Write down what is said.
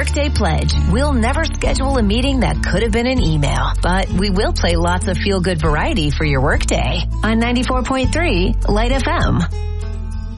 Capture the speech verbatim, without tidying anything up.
Workday Pledge. We'll never schedule a meeting that could have been an email, but we will play lots of feel-good variety for your workday on ninety-four point three Light F M.